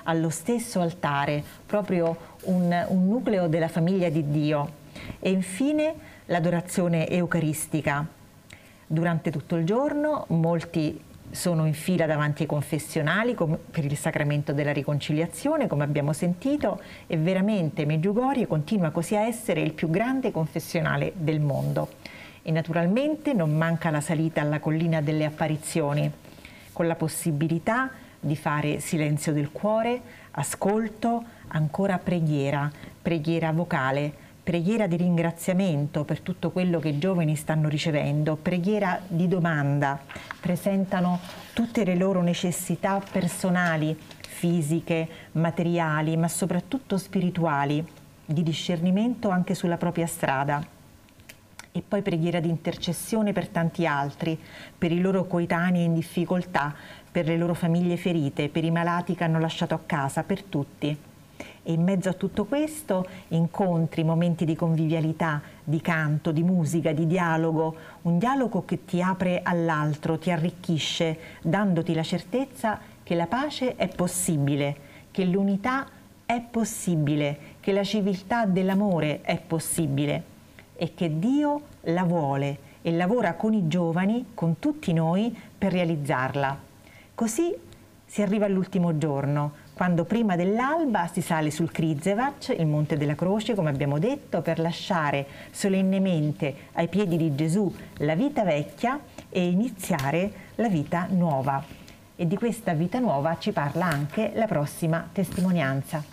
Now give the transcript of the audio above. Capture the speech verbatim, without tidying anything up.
allo stesso altare, proprio un, un nucleo della famiglia di Dio. E infine l'adorazione eucaristica. Durante tutto il giorno molti sono in fila davanti ai confessionali per il sacramento della riconciliazione, come abbiamo sentito, e veramente Medjugorje continua così a essere il più grande confessionale del mondo. E naturalmente non manca la salita alla collina delle apparizioni, con la possibilità di fare silenzio del cuore, ascolto, ancora preghiera, preghiera vocale, preghiera di ringraziamento per tutto quello che i giovani stanno ricevendo, preghiera di domanda, presentano tutte le loro necessità personali, fisiche, materiali, ma soprattutto spirituali, di discernimento anche sulla propria strada. E poi preghiera di intercessione per tanti altri, per i loro coetanei in difficoltà, per le loro famiglie ferite, per i malati che hanno lasciato a casa, per tutti. E in mezzo a tutto questo incontri, momenti di convivialità, di canto, di musica, di dialogo, un dialogo che ti apre all'altro, ti arricchisce, dandoti la certezza che la pace è possibile, che l'unità è possibile, che la civiltà dell'amore è possibile e che Dio la vuole e lavora con i giovani, con tutti noi, per realizzarla. Così si arriva all'ultimo giorno, quando prima dell'alba si sale sul Križevac, il Monte della Croce, come abbiamo detto, per lasciare solennemente ai piedi di Gesù la vita vecchia e iniziare la vita nuova. E di questa vita nuova ci parla anche la prossima testimonianza.